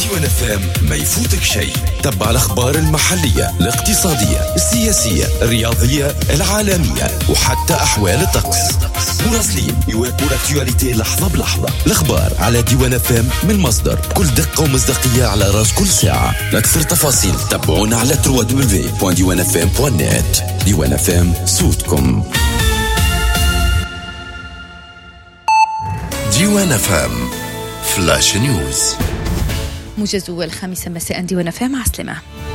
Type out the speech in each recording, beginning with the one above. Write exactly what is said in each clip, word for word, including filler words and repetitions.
ديوان اف ام ما يفوتك شيء. تبع الاخبار المحليه الاقتصاديه السياسيه الرياضيه العالميه وحتى احوال الطقس. مراسلين يواكبوا الاكتواليتي لحظه بلحظه. الاخبار على ديوان اف ام من مصدر بكل دقه ومصداقيه على راس كل ساعه. لاكثر تفاصيل تابعونا على دبليو دبليو دبليو دوت ديوان اف ام دوت نت. ديوان اف ام صوتكم. ديوان اف ام فلاش نيوز. موجز الخامسة مساء ديوان اف ام. مع السلامة.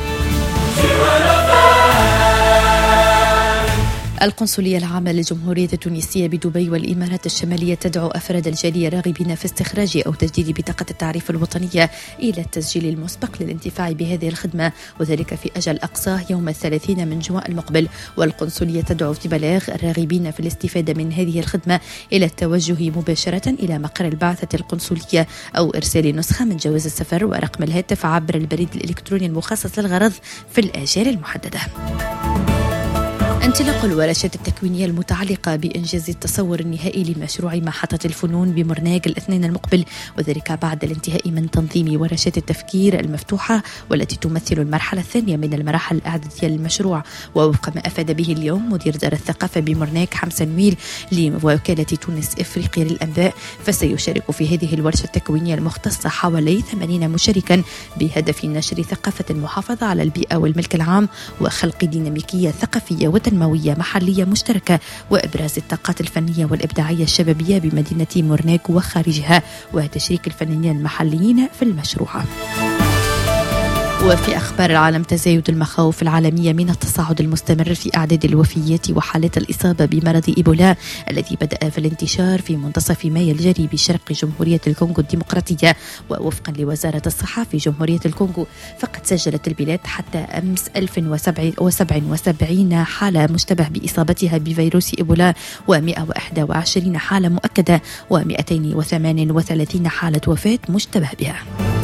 القنصلية العامة للجمهورية التونسية بدبي والإمارات الشمالية تدعو أفراد الجالية راغبين في استخراج أو تجديد بطاقة التعريف الوطنية إلى التسجيل المسبق للانتفاع بهذه الخدمة، وذلك في أجل أقصاه يوم الثلاثين من جوان المقبل. والقنصلية تدعو في بلاغ الراغبين في الاستفادة من هذه الخدمة إلى التوجه مباشرة إلى مقر البعثة القنصلية أو إرسال نسخة من جواز السفر ورقم الهاتف عبر البريد الإلكتروني المخصص للغرض في الآجال المحددة. انطلاق الورشات التكوينية المتعلقة بإنجاز التصور النهائي لمشروع محطة الفنون بمرناق الاثنين المقبل، وذلك بعد الانتهاء من تنظيم ورشات التفكير المفتوحة والتي تمثل المرحلة الثانية من المراحل الإعدادية للمشروع. ووفق ما أفاد به اليوم مدير دار الثقافة بمرناق حمزة نويل لوكالة تونس إفريقيا للأنباء، فسيشارك في هذه الورشة التكوينية المختصة حوالي ثمانين مشاركا بهدف نشر ثقافة المحافظة على البيئة والملك العام وخلق ديناميكية ثقافية وتنموية محلية مشتركة وإبراز الطاقات الفنية والإبداعية الشبابية بمدينة مورناق وخارجها وتشريك الفنانين المحليين في المشروع. وفي أخبار العالم، تزايد المخاوف العالمية من التصاعد المستمر في أعداد الوفيات وحالات الإصابة بمرض إيبولا الذي بدأ في الانتشار في منتصف مايو الجاري بشرق جمهورية الكونغو الديمقراطية. ووفقا لوزارة الصحة في جمهورية الكونغو، فقد سجلت البلاد حتى أمس ألف وسبعة وسبعين حالة مشتبه بإصابتها بفيروس إيبولا ومئة وواحد وعشرين حالة مؤكدة ومئتين وثمانية وثلاثين حالة وفاة مشتبه بها.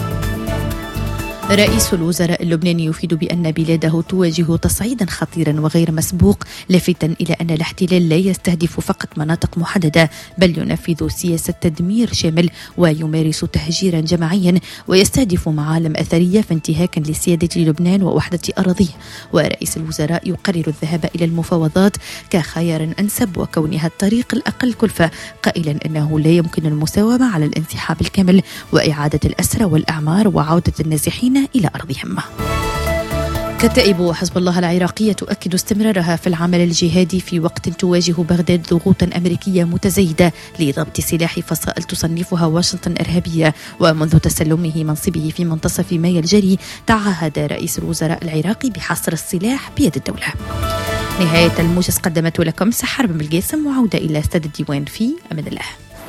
رئيس الوزراء اللبناني يفيد بأن بلاده تواجه تصعيدا خطيرا وغير مسبوق، لافتا إلى أن الاحتلال لا يستهدف فقط مناطق محددة بل ينفذ سياسة تدمير شامل ويمارس تهجيرا جماعيا ويستهدف معالم أثرية في انتهاك لسيادة لبنان ووحدة أراضيه. ورئيس الوزراء يقرر الذهاب إلى المفاوضات كخيار أنسب وكونها الطريق الأقل كلفة، قائلا أنه لا يمكن المساومة على الانسحاب الكامل وإعادة الأسرى والأعمار وعودة النازحين إلى أرضهم. كتائب حزب الله العراقية تؤكد استمرارها في العمل الجهادي في وقت تواجه بغداد ضغوطا أمريكية متزايدة لضبط سلاح فصائل تصنفها واشنطن إرهابية. ومنذ تسلمه منصبه في منتصف مايو الجاري تعهد رئيس الوزراء العراقي بحصر السلاح بيد الدولة. نهاية الموجز قدمت لكم سحر بن بالقاسم، وعودة إلى استاد الديوان في أمان الله.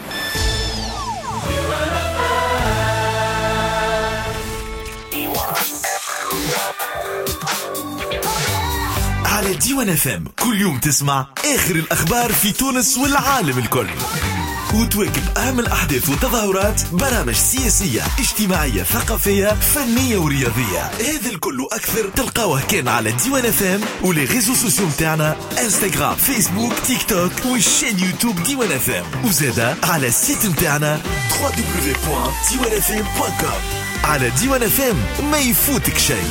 على ديوان اف ام كل يوم تسمع آخر الأخبار في تونس والعالم الكل، وتواكب أهم الأحداث والتظاهرات، برامج سياسية اجتماعية ثقافية فنية ورياضية. هذا الكل وأكثر تلقاوه كان على ديوان اف ام ولي ريزو سوسيو متاعنا انستغرام فيسبوك تيك توك والشين يوتيوب ديوان اف ام، وزادا على السيت متاعنا دبليو دبليو دبليو دوت ديوان اف ام دوت كوم. على ديوان اف ام ما يفوتك شيء.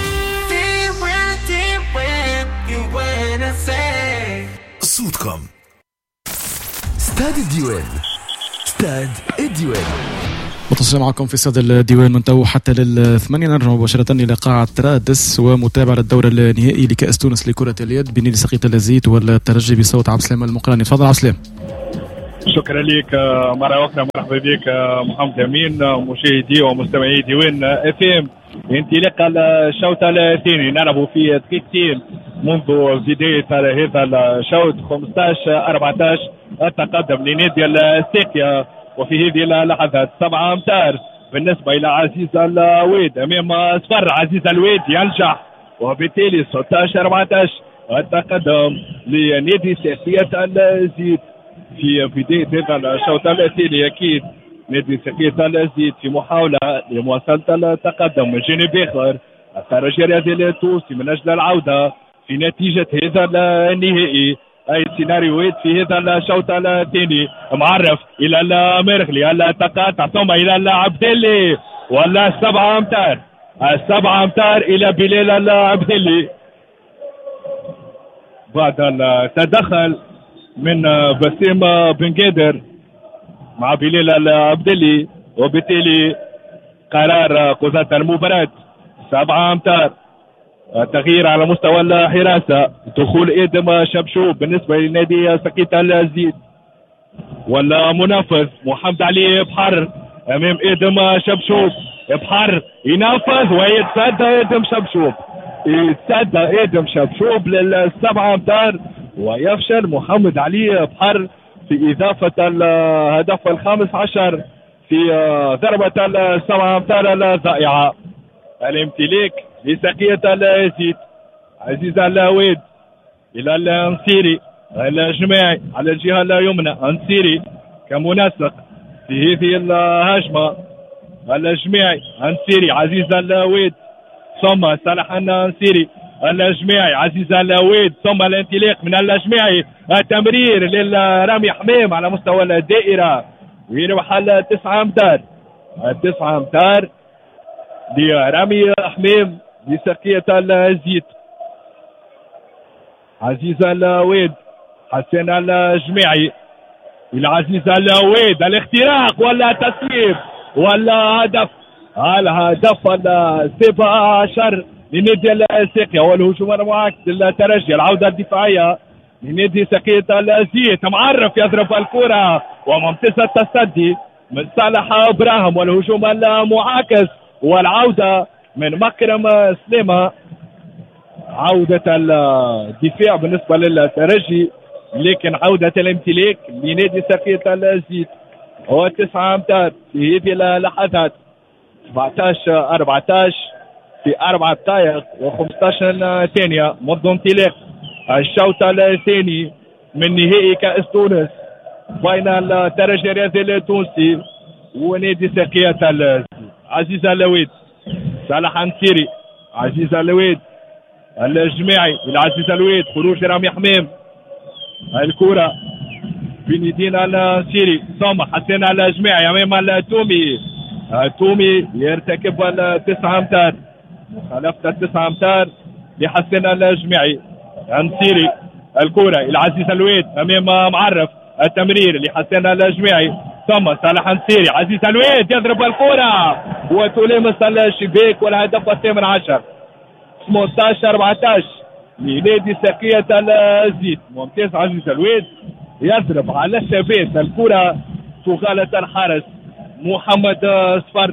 صوتكم. استاد الديوان. استاد الديوان. متصل معكم في استاد الديوان من تو حتى للثمانية. نرجع مباشرة إلى قاعة رادس ومتابعة الدور النهائي لكأس تونس لكرة اليد بين سقيط اللذيذ والترجي بصوت عبد السلام المقراني. تفضل عبد السلام. شكرا لك مرة أخرى، مرحبا بك محمد أمين مشاهدي ومستمعي ديوان اف ام. انطلاق الشوط الثاني نلعب في دقيقتين منذ بداية هذا الشوط خمسة عشر أربعة عشر التقدم لنادي الساقية. وفي هذه اللحظات سبعة أمتار بالنسبة إلى عزيز الويد أمام أصفر. عزيز الويد ينجح وبالتالي ستة عشر أربعة عشر التقدم لنادي ساقية الزيت في بداية هذا الشوط الثاني. أكيد نادي ساقية الزيت في محاولة لمواصلة التقدم. من جانب آخر الترجي الرياضي التونسي من أجل العودة في نتيجة هذا النهائي. أي سيناريوهات في هذا الشوط الثاني. معرف إلى المرغلي التقاطع ثم إلى العبدالي ولا السبعة أمتار؟ السبعة أمتار إلى بلال العبدلي بعد التدخل من بسيم بن قادر مع بلال العبدلي، وبالتالي قرار قضاة المباراة سبعة أمتار. تغيير على مستوى الحراسة، دخول إدم شبشوب بالنسبة لنادي سقيط الزيت، ولا منفذ محمد علي بحر أمام إدم شبشوب. بحر ينفذ ويتصدى إدم شبشوب، يتصدى إدم شبشوب للسبعة أمتار، ويفشل محمد علي بحر في إضافة الهدف الخامس عشر في ضربة السبعة أمتار الضائعة. الامتلاك لسقية الزيت، عزيز اللاويد إلى الانصيري الجماعي على الجهة اليمنى. انصيري كمنسق في هذه الهجمة الجماعي، انصيري عزيز اللاويد ثم صالح الانصيري الجماعي عزيز اللاويد ثم الانطلاق من الجماعي، التمرير للرامي حمام على مستوى الدائرة ويروح التسعة أمتار. التسعة أمتار لرامي حمام لسقية الزيت. عزيز اللاويد حسين الجماعي إلى عزيز اللاويد، الاختراق ولا تسليم ولا هدف. الهدف السابع عشر لنادي الساقية والهجوم المعاكس للترجي. العودة الدفاعية لنادي سقية الزيت، معرف يضرب الكرة وممتاز التصدي من صالح ابراهيم والهجوم المعاكس، والعودة من مكرم سليمة. عودة الدفاع بالنسبة للترجي، لكن عودة الامتلاك لنادي سقية الزيت. هو تسعة أمتار في هذه اللحظات، سبعطاش أربعطاش في أربع دقائق وخمسطاش ثانية منذ انطلاق الشوط الثاني من نهائي كأس تونس بين الترجي الرياضي التونسي ونادي سقية الزيت. عزيز اللويد، صالح انصيري، عزيز اللويد الجماعي العزيز اللويد، خروج رامي حمام. الكرة بين يدين الانصيري ثم حسين الجماعي امام التومي. التومي يرتكب التسعة امتار، مخالفة التسعة امتار لحسين الجماعي. انصيري الكرة العزيز اللويد امام معرف، التمرير لحسين الجماعي ثم صالح انصيري. عزيز اللويد يضرب الكرة وتلامس الشباك، والهدف الثامن عشر ثمانطاش أربعطاش لنادي سقية الزيت. ممتاز عزيز اللويد يضرب على الشباك، الكرة تغالة الحارس محمد صفر.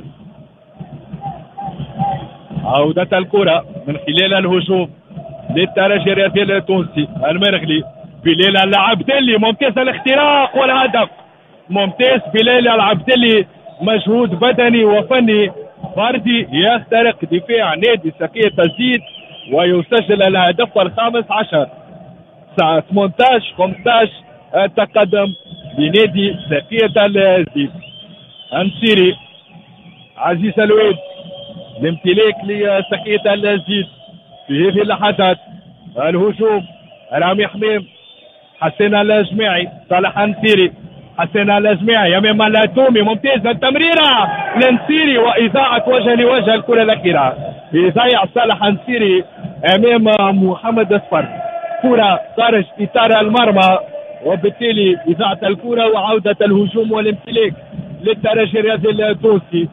عودة الكرة من خلال الهجوم للترجي الرياضي التونسي المرغلي. بلال العبدلي ممتاز الاختراق والهدف. ممتاز بلال العبدلي، مجهود بدني وفني فردي يخترق دفاع نادي سقية الزيت ويسجل الهدف الخامس عشر. ثمانطاش خمسطاش التقدم لنادي سقية الزيت. انصيري، عزيز الويد، الامتلاك لسقية الزيت في هذه اللحظات. الهجوم رامي حمام، حسين الجماعي، صالح انصيري، حسين الجماعي امام التومي. ممتاز التمريره لانصيري واذاعه وجه لوجه. الكره الاخيره يضيع صالح انصيري امام محمد اصفر، كره خارج اطار المرمى، وبالتالي اذاعه الكره وعوده الهجوم والامتلاك للترجي الرياضي التونسي.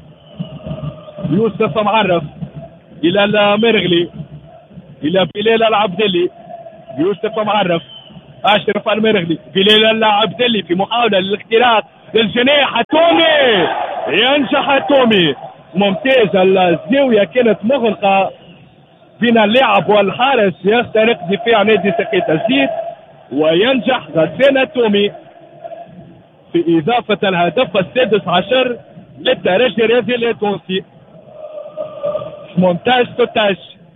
يوسف معرف الى المرغلي، الى بلال العبدلي. يوسف معرف، اشرف المرغلي، بلال العبدلي في محاوله للاختراق للجناح. التومي ينجح التومي. ممتاز، الزاويه كانت مغلقه بين اللاعب والحارس، يخترق دفاع نادي سقية الزيت وينجح غسان التومي في اضافه الهدف السادس عشر للترجي الرياضي التونسي. ثمانطاش ستطاش.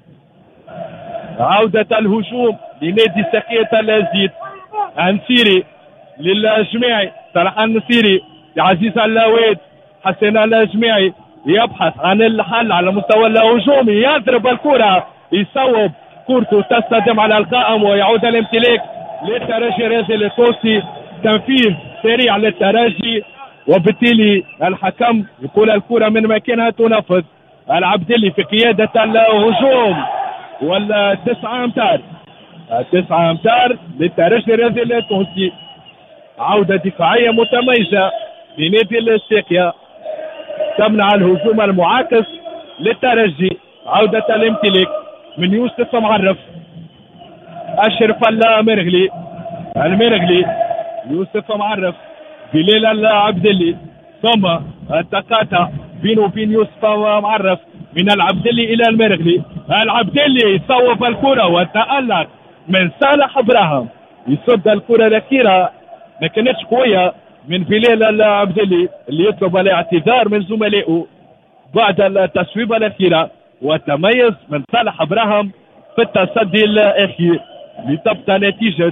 عودة الهجوم لنادي سقية الزيت. انصيري للجماعي، صلاح النصيري لعزيز اللاويد. حسين الجماعي يبحث عن الحل على مستوى الهجومي، يضرب الكرة، يصوب كرته تصطدم على القائم ويعود الامتلاك للترجي الرياضي التونسي. تنفيذ سريع للترجي وبالتالي الحكم يقول الكرة من مكانها تنفذ. العبدلي في قيادة الهجوم ولا تسعة امتار تسعة امتار للترجي الرياضي التونسي. عودة دفاعية متميزة لنادي الاستقيا تمنع الهجوم المعاكس للترجي. عودة الامتلاك من يوسف معرف، أشرف المرغلي المرغلي يوسف معرف، بليل العبدلي، ثم التقاطع بينه وبين يوسف معرف من العبدلي إلى المرغلي. العبدلي يصوب الكرة وتألق من صالح إبراهيم، يصد الكرة الأخيرة ما كانتش قوية من بليل العبدلي اللي يطلب الاعتذار من زملائه بعد التصويبة الأخيرة، وتميز من صالح إبراهيم في التصدي الأخير لتبقى نتيجة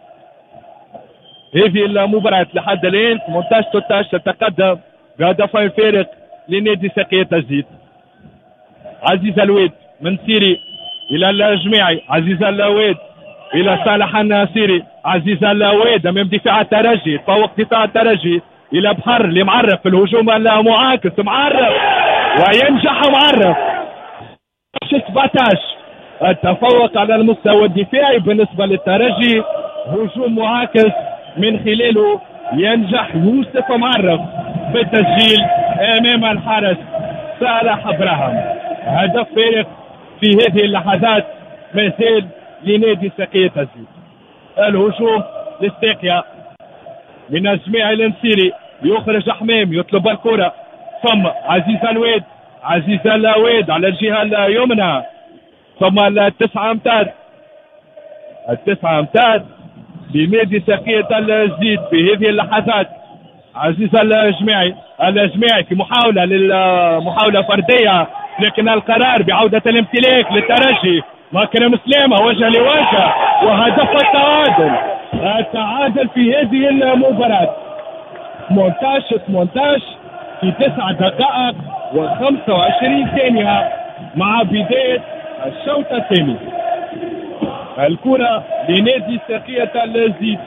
هذه المباراة لحد الآن ثمانية عشر ستة عشر تتقدم بهدفين فارق لنادي ساقية تجديد. عزيز الويد من سيري إلى الجماعي، عزيز الويد إلى صالح الناصري، عزيز الويد أمام دفاع الترجي، تفوق دفاع الترجي إلى بحر لمعرف في الهجوم المعاكس، معرف وينجح معرف سبعة عشر. التفوق على المستوى الدفاعي بالنسبة للترجي، هجوم معاكس من خلاله ينجح يوسف معرف في التسجيل امام الحارس صالح ابراهيم. هدف فارق في هذه اللحظات ما زال لنادي ساقية تجديد. الهجوم لاستقيا من الجماعي الانسيري، يخرج حمام يطلب الكرة، ثم عزيز الويد عزيز الويد على الجهة اليمنى، ثم التسعة امتار التسعة امتار لنادي ساقية الجديد في هذه اللحظات. عزيز الجماعي الجماعي في محاولة للمحاولة فردية، لكن القرار بعودة الامتلاك للترجي. مكرم سلامة وجه لوجه وهدف التعادل. التعادل في هذه المباراة ثمانية عشر ثمانية عشر في تسع دقائق وخمسة وعشرين ثانية مع بداية الشوط الثاني. الكرة لنادي ساقية الجديد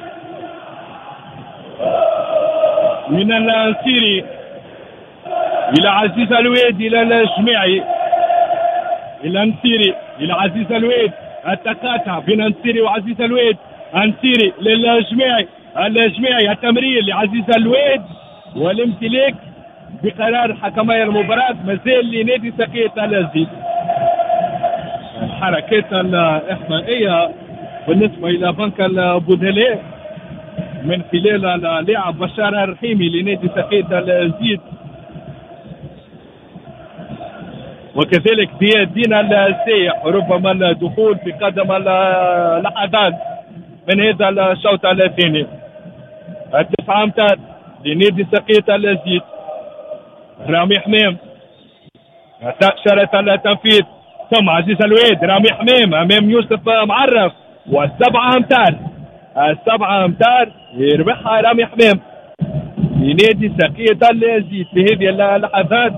من السيري إلى عزيز الويد إلى الجماعي إلى النسيري إلى عزيز الويد، التقاطع بين النسيري وعزيز الويد، النسيري للجماعي الجماعي التمرير لعزيز الويد والامتلاك بقرار حكمي المباراة مازال لنادي ساقية الجديد. الحركات الإحمائية بالنسبة إلى بنك البودلي من خلال اللاعب بشار الرحيمي لنادي ساقية الجديد، وكذلك ضياء الدين السايح ربما الدخول في قدم اللحظات من هذا الشوط الثاني. التسعة امتار لنادي ساقية الجديد، رامي حمام شرط التنفيذ، ثم عزيز الويد رامي حمام امام يوسف معرف، والسبعة امتار السبعة امتار يربحها رامي حمام لنادي ساقية الجديد في هذه اللحظات.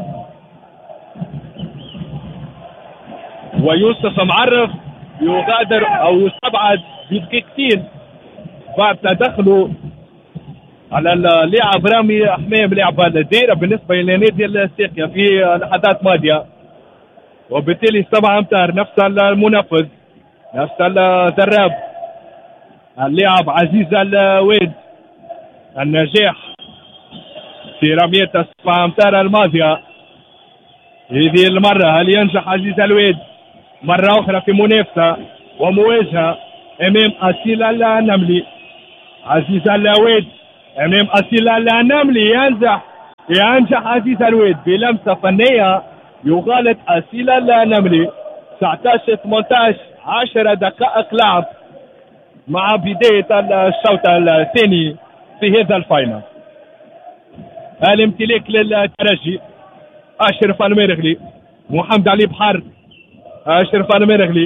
ويوسف معرف يغادر او يستبعد بدقيقتين بعد تدخله على اللاعب رامي حمام لاعب الديره بالنسبه لنادي الاستقيا في لحظات ماضيه، وبالتالي سبعة امتار نفس المنفذ نفس الدراب اللاعب عزيز الويد. النجاح في رمية السبعة امتار الماضيه، هذه المره هل ينجح عزيز الويد مرة أخرى في منافسة ومواجهة أمام أصيل النملي؟ عزيز الويد أمام أصيل النملي ينجح ينجح عزيز الويد بلمسة فنية يغالط أصيل النملي. تسعة عشر ثمانية عشر عشر دقائق لعب مع بداية الشوط الثاني في هذا الفاينل. الامتلاك للترجي، أشرف المرغلي، محمد علي بحر، أشرف المرغلي،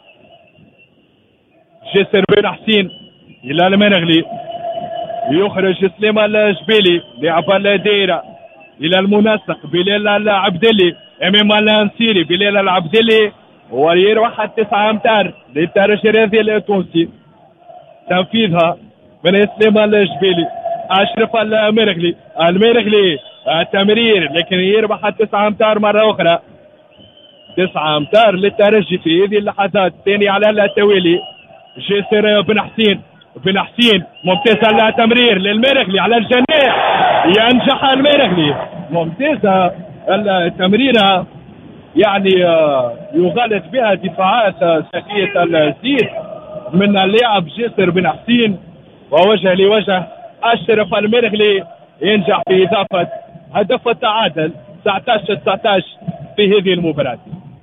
جسر بن حسين إلى المرغلي، يخرج سليم الجبيلي لاعب الدائرة إلى المنسق بلال العبدلي أمام النسيري، بلال العبدلي ويروح التسعة أمتار للترجي الرياضي التونسي، تنفيذها من سليم الجبيلي، أشرف المرغلي المرغلي التمرير لكن يربح تسعة أمتار مرة أخرى. تسعة أمتار للترجي في هذه اللحظات. ثاني على التوالي جسر بن حسين بن حسين ممتاز التمرير للمرغلي على الجناح. ينجح المرغلي. ممتازة التمريرة يعني يغلط بها دفاعات ساقية الزيت من اللاعب جسر بن حسين ووجه لوجه. أشرف المرغلي ينجح في إضافة هدف التعادل تسعة عشر تسعة عشر في هذه المباراة.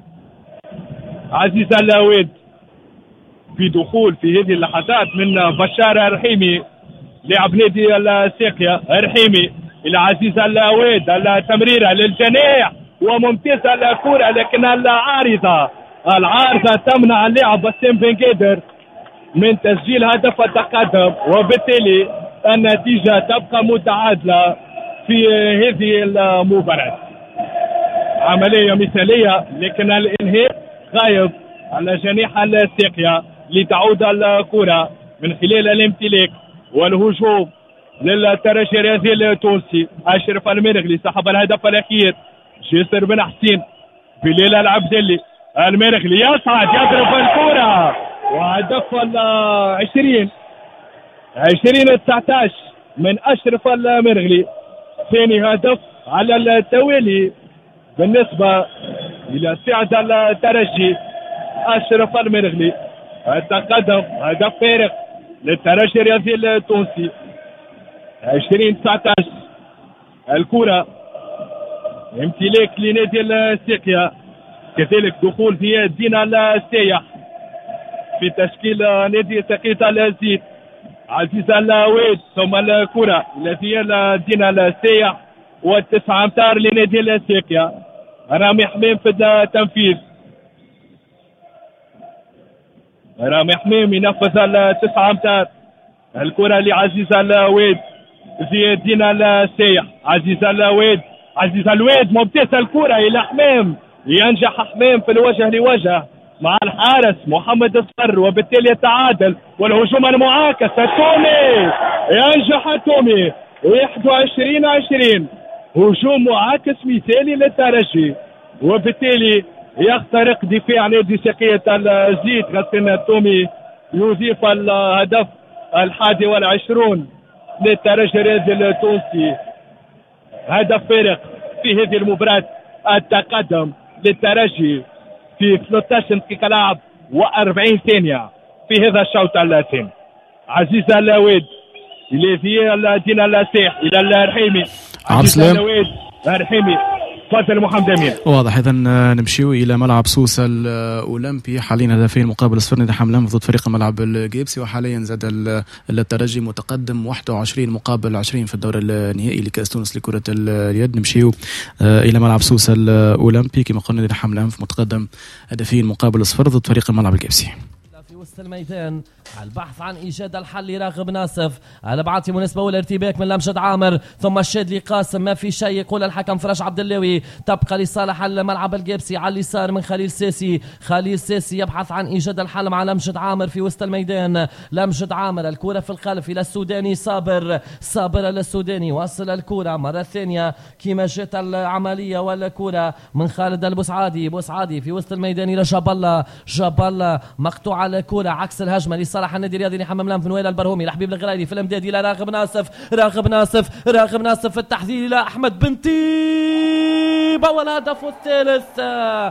عزيز اللاويد في دخول في هذه اللحظات من بشار الرحيمي لاعب نادي الساقية. الرحيمي إلى عزيز اللاويد التمريرة للجناح وممتازة الكرة لكن العارضة العارضة تمنع اللاعب باسم بن قادر من تسجيل هدف التقدم وبالتالي النتيجة تبقى متعادلة في هذه المباراة. عملية مثالية لكن الانهاء غايب على جناح الساقية لتعود الكرة من خلال الامتلاك والهجوم للترجي الرياضي التونسي. أشرف المرغلي سحب الهدف الأخير. جسر بن حسين بليل العبدلي. المرغلي يصعد يضرب الكرة وهدف العشرين عشرين تسعة عشر من أشرف المرغلي. ثاني هدف على التوالي بالنسبة إلى سعد الترجي. أشرف المرغلي التقدم هدف فارق للترجي الرياضي التونسي. عشرين تسعة عشر الكرة امتلاك لنادي الساقية. كذلك دخول في الدين السايح في تشكيل نادي ساقية الزيت. عزيز اللاويد ثم الكرة التي الدين السايح والتسعة امتار لنادي الساقية. رامي حميم في التنفيذ. رامي حميم ينفذ التسعة امتار. الكرة لعزيز اللاويد زي الدين السايح. عزيز اللاويد عزيز الويد ممتاز الكرة إلى حمام. ينجح حمام في الوجه لوجه مع الحارس محمد الصر وبالتالي يتعادل. والهجوم المعاكس التومي ينجح التومي واحد وعشرين عشرين. هجوم معاكس مثالي للترجي وبالتالي يخترق دفاع نادي ساقية الزيت. غسان التومي يضيف الهدف الحادي والعشرون للترجي الرياضي التونسي. هدف فارق في هذه المباراة. التقدم للترجي في ثلاثة عشر دقيقة لعب وأربعين ثانية في هذا الشوط الثاني. عزيز اللاويد الذي الدين السايح إلى الرحيمي. عزيز اللاويد الرحيمي. تفضل محمد امين. واضح. اذا نمشيو الى ملعب سوسه الاولمبي. حاليا هدفين مقابل صفر نادي حملان ضد فريق ملعب الجيبسي. وحاليا زاد الترجي متقدم واحد وعشرين مقابل عشرين في الدور النهائي لكاس تونس لكره اليد. نمشيو الى ملعب سوسه الاولمبي كما قلنا نادي حملان متقدم هدفين مقابل صفر ضد فريق ملعب الجيبسي. في وسط الميدان البحث عن ايجاد الحل لراغب ناصف. على بعض مناسبه والارتباك من لمجد عامر ثم الشادلي قاسم. ما في شيء يقول الحكم فرج عبد اللوي. تبقى لصالح الملعب الجيبسي على اليسار من خليل ساسي. خليل ساسي يبحث عن ايجاد الحل مع لمجد عامر في وسط الميدان. لمجد عامر الكره في الخلف الى السوداني صابر. صابر للسوداني وصل الكره مره ثانيه كما جت العمليه والكره من خالد البوسعادي. بوسعادي في وسط الميدان الى جاب الله. جاب الله مقطوع الكره عكس الهجمه لصالح النادي الرياضي لحمام لام في نويل البرهومي. لحبيب الغرايدي في الامداد الى راغب ناصف. راغب ناصف راغب ناصف في التحذير الى احمد بنتيبه والهدف الثالث.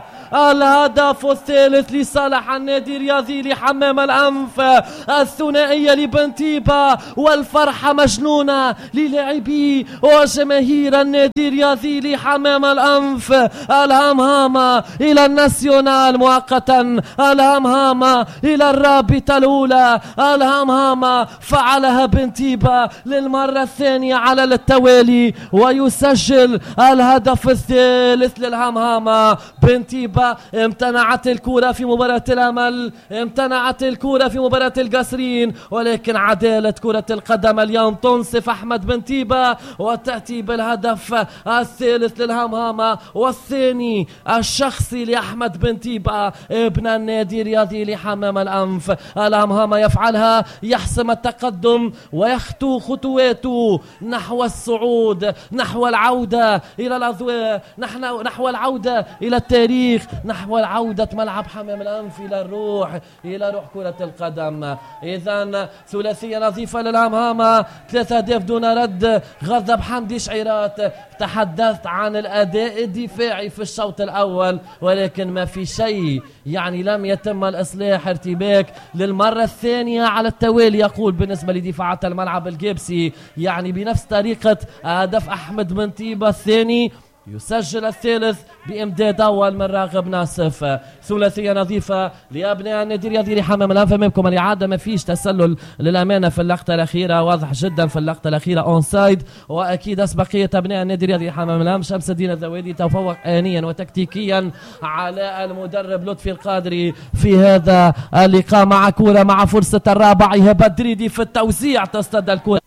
الهدف الثالث لصالح النادي الرياضي لحمام الانف. الثنائيه لبنتيبه والفرحه مجنونه للاعبي وجماهير النادي الرياضي لحمام الانف. الهمهامه الى الناسيونال مؤقتا. الهمهامه الى الرابطه الاولى. الهمهامه فعلها بنتيبه للمره الثانيه على التوالي ويسجل الهدف الثالث للهمهامه. بنتيبه امتنعت الكره في مباراه الامل. امتنعت الكره في مباراه القصرين ولكن عداله كره القدم اليوم تنصف احمد بنتيبه وتاتي بالهدف الثالث للهمهامه والثاني الشخصي لاحمد بنتيبه ابن النادي الرياضي لحمام الأنف. الأنف. الهمهمة يفعلها، يحسم التقدم ويخطو خطواته نحو الصعود، نحو العودة إلى الأضواء، نحو العودة إلى التاريخ، نحو العودة ملعب حمام الأنف إلى الروح، إلى روح كرة القدم. إذن ثلاثية نظيفة للهمهمة، ثلاثة أهداف دون رد. غضب حمدي شعيرات، تحدثت عن الأداء الدفاعي في الشوط الأول ولكن ما في شيء، يعني لم يتم الإصلاح. ارتباك للمرة الثانية على التوالي يقول بالنسبة لدفاعات الملعب الجيبسي، يعني بنفس طريقة هدف أحمد بن طيبة الثاني يسجل الثالث بإمداد أول من راغب ناصف. ثلاثية نظيفة لأبناء النادي الرياضي لحمام الأنف. أمامكم الإعادة، ما فيش تسلل للأمانة في اللقطة الأخيرة، واضح جدا في اللقطة الأخيرة أون سايد، وأكيد أسبقية أبناء النادي الرياضي لحمام الأنف. شمس الدين الذويدي تفوق آنيا وتكتيكيا على المدرب لطفي القادري في هذا اللقاء، مع كورة مع فرصة الرابع إيهاب الدريدي في التوزيع، تصطاد الكورة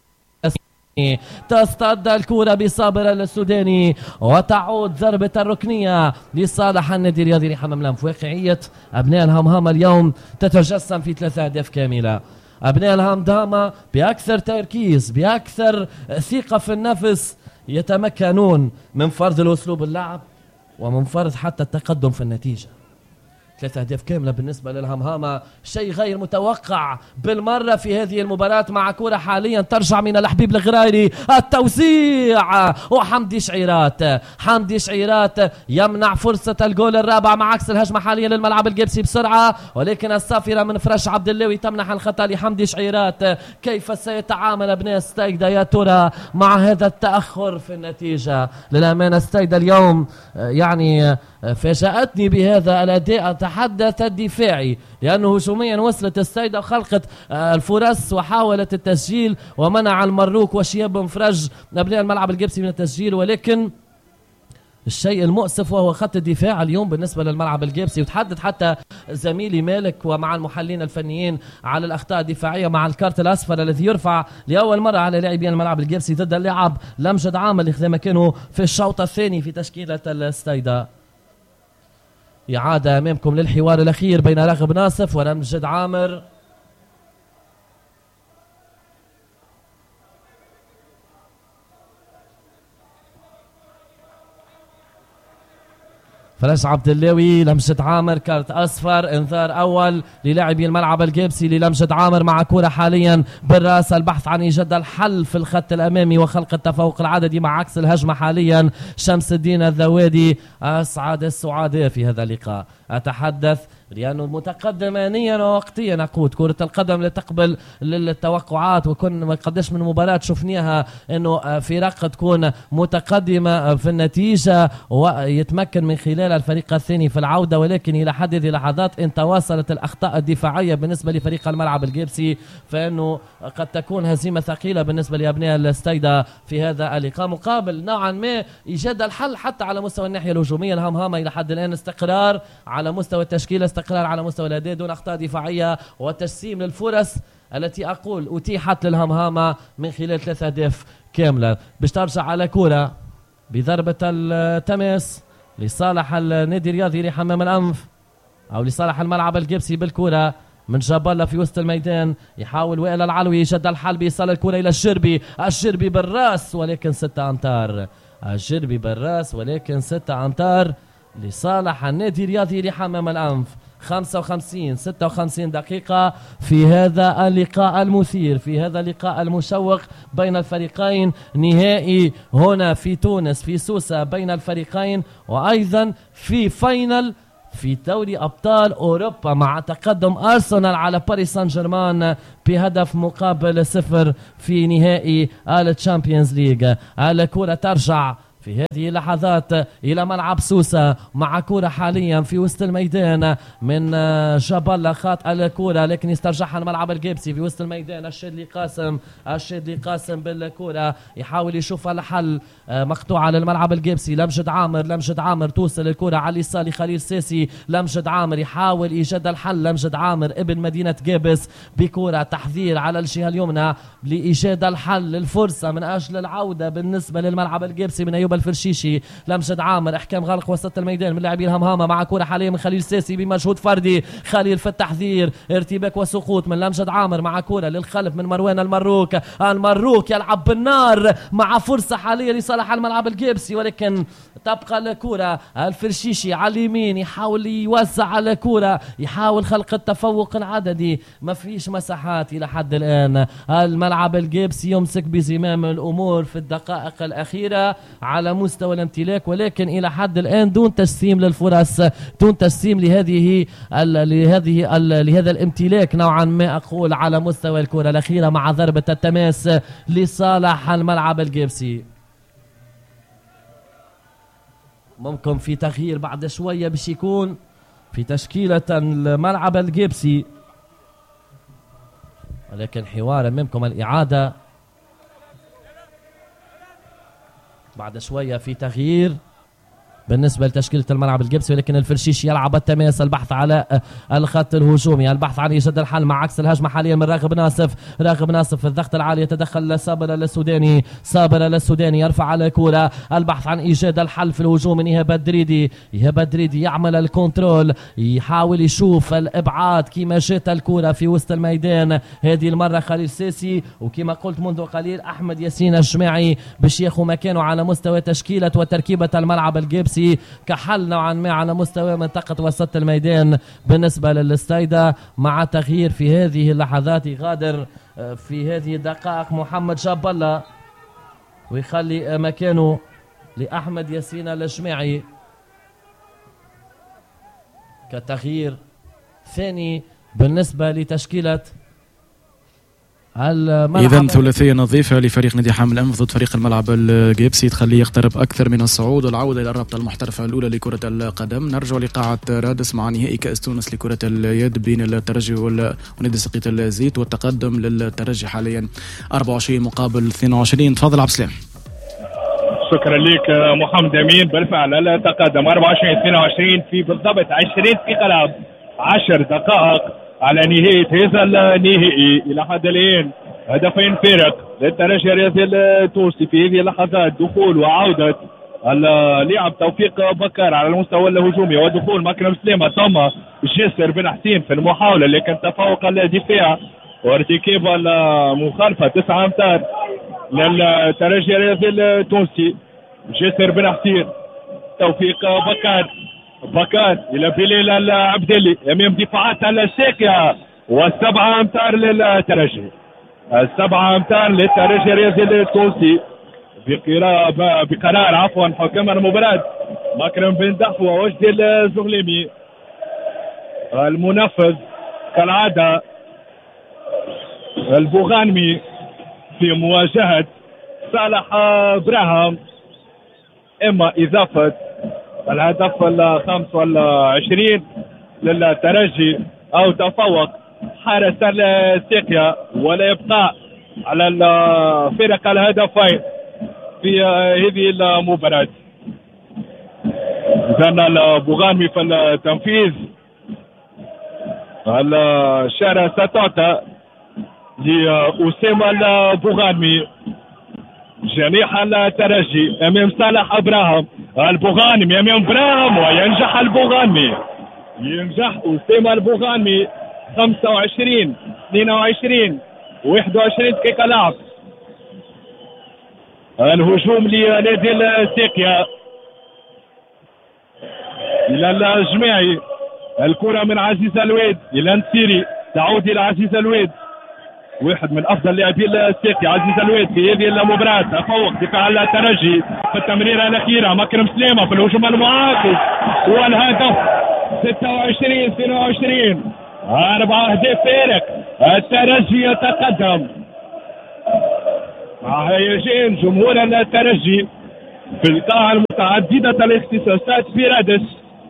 تصطاد الكرة بصابر السوداني وتعود ضربة الركنية لصالح النادي الرياضي لحمام الأنف. واقعية أبناء الهمهمة اليوم تتجسم في ثلاثة أهداف كاملة. أبناء الهمهمة بأكثر تركيز، بأكثر ثقة في النفس، يتمكنون من فرض الأسلوب اللعب ومن فرض حتى التقدم في النتيجة. ثلاثة أهداف كاملة بالنسبة للهمهمة، شيء غير متوقع بالمرة في هذه المباراة، مع كرة حاليا ترجع من الحبيب الغرايري، التوزيع وحمدي شعيرات. حمدي شعيرات يمنع فرصة الجول الرابع مع عكس الهجمة حاليا للملعب الجيبسي بسرعة، ولكن الصافرة من فرش عبد اللوي تمنح الخطأ لحمدي شعيرات. كيف سيتعامل أبناء ستايدا يا ترى مع هذا التأخر في النتيجة؟ للأمانة ستايدا اليوم يعني فاجأتني بهذا الأداء، أتحدث الدفاعي، لأنه هجوميا وصلت السيدة وخلقت الفرص وحاولت التسجيل ومنع المروك وشياب بن فرج أبناء الملعب الجيبسي من التسجيل، ولكن الشيء المؤسف وهو خط الدفاع اليوم بالنسبة للملعب الجيبسي. وتحدث حتى زميلي مالك ومع المحللين الفنيين على الأخطاء الدفاعية مع الكارت الأصفر الذي يرفع لأول مرة على لاعبين الملعب الجيبسي ضد اللاعب لمجد عامر اللي مكانه في الشوط الثاني في تشكيلة الستايدا. إعادة أمامكم للحوار الأخير بين راغب ناصف ولمجد عامر. فرش عبد اللوي، لمجد عامر، كارت اصفر، انذار اول للاعبي الملعب الجيبسي للمجد عامر مع كرة حاليا بالراس، البحث عن ايجاد الحل في الخط الامامي وخلق التفوق العددي مع عكس الهجمة حاليا. شمس الدين الذوادي اسعد السعداء في هذا اللقاء. اتحدث لأنه متقدم آنيا ووقتيا أقود كرة القدم لتقبل للتوقعات، وكن قديش من مباراة شفناها أنه فرق تكون متقدمة في النتيجة ويتمكن من خلال الفريق الثاني في العودة، ولكن إلى حد هذه اللحظات إن تواصلت الأخطاء الدفاعية بالنسبة لفريق الملعب الجيبسي فإنه قد تكون هزيمة ثقيلة بالنسبة لأبناء الستايدا في هذا اللقاء، مقابل نوعا ما إيجاد الحل حتى على مستوى الناحية الهجومية. الهمهمة إلى حد الآن استقرار على مستوى التشكيلة، استقرار على مستوى الأداء دون أخطاء دفاعية وتجسيم للفرص التي أقول أتيحت للهمهمة من خلال ثلاث أهداف كاملة. باش ترجع على كرة بضربة التماس لصالح النادي الرياضي لحمام الأنف أو لصالح الملعب الجيبسي بالكرة من جبالة في وسط الميدان. يحاول وائل العلوي يجد الحل بيصل الكرة إلى الشربي، الشربي بالراس ولكن ستة أمتار، الشربي بالراس ولكن ستة أمتار لصالح النادي الرياضي لحمام الأنف. خمسة وخمسين ستة وخمسين دقيقة في هذا اللقاء المثير، في هذا اللقاء المشوق بين الفريقين، نهائي هنا في تونس في سوسة بين الفريقين، وأيضا في فاينل في دوري أبطال أوروبا مع تقدم أرسنال على باريس سان جيرمان بهدف مقابل صفر في نهائي الشامبيونز ليج. الكرة ترجع في هذه اللحظات إلى ملعب سوسة مع كرة حاليا في وسط الميدان من جبل خاط الكرة، لكن يسترجعها الملعب الجيبسي في وسط الميدان. الشادلي قاسم، الشادلي قاسم بالكرة يحاول يشوف الحل، مقطوعة للملعب الجيبسي. لمجد عامر، لمجد عامر توصل الكرة على اليسار لخليل ساسي، لمجد عامر يحاول إيجاد الحل، لمجد عامر ابن مدينة جابس بكرة تحذير على الجهة اليمنى لإيجاد الحل، الفرصة من أجل العودة بالنسبة للملعب الجيبسي من أيوب يطلب الفرشيشي لمجد عامر، احكام غلق وسط الميدان من لاعبي الهمهامه مع كره حاليا من خليل ساسي بمجهود فردي. خليل في التحذير، ارتباك وسقوط من لمجد عامر مع كره للخلف من مروان المروك. المروك يلعب بالنار مع فرصه حاليا لصالح الملعب الجيبسي، ولكن تبقى الكره. الفرشيشي على اليمين يحاول يوزع على الكره، يحاول خلق التفوق العددي، ما فيش مساحات الى حد الان. الملعب الجيبسي يمسك بزمام الامور في الدقائق الاخيره على مستوى الامتلاك، ولكن الى حد الان دون تسليم للفرص، دون تسليم لهذه لهذه لهذا الامتلاك نوعا ما اقول على مستوى الكره الاخيره مع ضربه التماس لصالح الملعب الجيبسي. ممكن في تغيير بعد شويه باش يكون في تشكيله الملعب الجيبسي، ولكن حوار امامكم الاعاده بعد شويه في تغيير بالنسبة لتشكيلة الملعب الجبسي، ولكن الفرشيش يلعب التماس، البحث على الخط الهجومي، البحث عن إيجاد الحل مع عكس الهجمة حاليا من راغب ناصف. راغب ناصف في الضغط العالي يتدخل صابر السوداني، صابر السوداني يرفع على الكرة، البحث عن إيجاد الحل في الهجوم من إيهاب الدريدي. إيهاب الدريدي يعمل الكنترول، يحاول يشوف الإبعاد كما جات الكرة في وسط الميدان. هذه المرة خليل ساسي، وكما قلت منذ قليل أحمد ياسين الجماعي باش ياخذ مكانه على مستوى تشكيلة وتركيبة الملعب الجبسي كحل نوعا ما على مستوى منطقة وسط الميدان بالنسبة للستايدة، مع تغيير في هذه اللحظات يغادر في هذه الدقائق محمد جاب الله ويخلي مكانه لأحمد ياسين الجماعي كتغيير ثاني بالنسبة لتشكيلة إذا ثلاثية نظيفة لفريق نادي حامل الأنف ضد فريق الملعب الجيبسي تخليه يقترب أكثر من الصعود والعودة إلى الرابطة المحترفة الأولى لكرة القدم. نرجع لقاعة رادس مع نهائي كأس تونس لكرة اليد بين الترجي ونادي سقيط الزيت، والتقدم للترجي حاليا أربعة وعشرين مقابل اثنين وعشرين. تفضل عبد السلام. شكرا لك محمد أمين. بالفعل التقدم أربعة وعشرين اثنين وعشرين في بالضبط عشرين دقيقة لعب، عشر دقائق على نهاية هذا النهائي. إلى حد الآن هدفين فارق للترجي الرياضي التونسي في هذه اللحظات، دخول وعودة اللاعب توفيق بكار على المستوى الهجومي، ودخول مكرم سليمة ثم جسر بن حسين في المحاولة، لكن تفوق الدفاع وارتكاب المخالفة تسعة أمتار للترجي الرياضي التونسي. جسر بن حسين، توفيق بكار، بكار الى بليل العبدلي امام دفاعات الساكية، والسبعة امتار للترجي، السبعة امتار للترجي الرياضي التونسي بقرار بقرار عفوا حكم المباراة مكرم بن دحوة ووجدي الزغليمي. المنفذ كالعادة البوغانمي في مواجهة صالح براهم، اما اضافة الهدف الخامس والعشرين للترجي او تفوق حارس الساقية، ولا يبقى على الفرق الهدفين في هذه المباراة. كان البوغانمي في التنفيذ، الشارع ستعطى لأسامة البوغانمي جناح الترجي امام صالح ابراهيم. البوغانمي امام ابراهيم وينجح البوغانمي، ينجح اسامه البوغانمي. خمسة وعشرين اثنين وعشرين واحد وعشرين دقيقه لعب. الهجوم لنادي الساقية الى الجماعي، الكره من عزيز الواد الى نسيري، تعود الى عزيز الواد، واحد من افضل لاعبي الساقية عزيز الواد في هذه المباراة. تفوق دفاع الترجي في التمريرة الأخيرة، مكرم سليمة في الهجوم المعاكس، والهدف ستة وعشرين اثنين وعشرين، أربعة أهداف فارق. الترجي يتقدم مع هيجان جمهور الترجي في القاعة المتعددة الاختصاصات في رادس.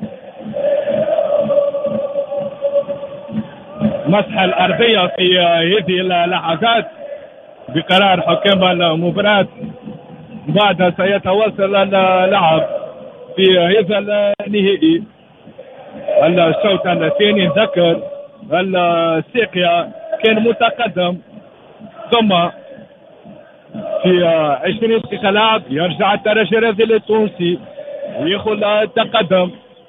مسح الأرضية في هذه اللحظات بقرار حكام المباراة، بعد سيتواصل اللعب في هذا النهائي. الشوط الثاني ذكر الساقية كان متقدم، ثم في عشرين دقيقة لعب. يرجع الترجي الرياضي التونسي وياخذ التقدم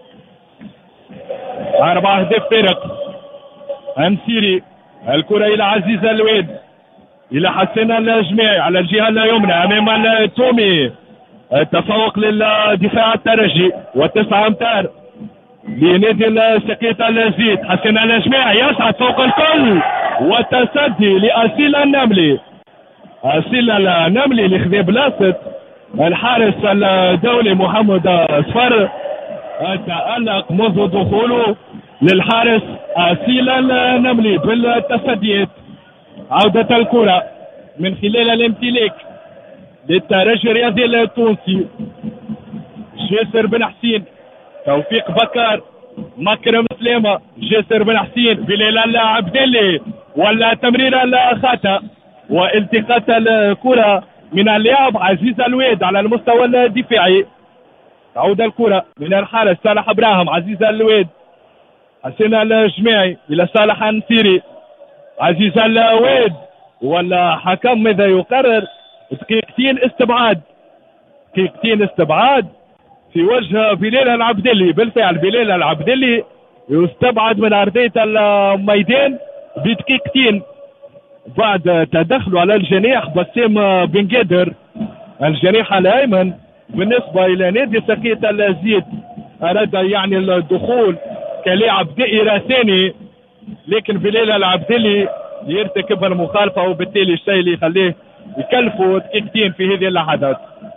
أربع أهداف فرق. أمسيري الكرة إلى عزيز الويد إلى حسن الجماعي على الجهة اليمنى أمام التومي. التفوق للدفاع الترجي وتسعة أمتار لنادي سقيطة الزيت. حسن الجماعي يصعد فوق الكل والتصدي لأسيل النملي. أسيل النملي اللي خذ بلاصة الحارس الدولي محمد صفر. تألق منذ دخوله للحارس أسيل النملي بالتصديات. عودة الكرة من خلال الامتلاك للترجي الرياضي التونسي. جاسر بن حسين، توفيق بكر، مكرم سلامة، جاسر بن حسين، بلال العبدلي ولا تمرير الخطأ والتقاط الكرة من اللاعب عزيز الويد على المستوى الدفاعي. تعود الكرة من الحارس صالح ابراهيم. عزيز الويد، حسين الجماعي الى صالح النسيري. عزيز الويد ولا حكم ماذا يقرر؟ دقيقتين استبعاد، دقيقتين استبعاد في وجه بلال العبدلي. بالفعل بلال العبدلي يستبعد من ارضيه الميدان بدقيقتين بعد تدخله على الجناح بسام بن قادر الجناح الايمن بالنسبه الى نادي سقيطة الزيت. اراد يعني الدخول كلاعب دائره ثاني، لكن بلال العبدلي يرتكب المخالفه وبالتالي الشيء اللي يخليه يكلفوا دقيقتين في هذه اللحظات.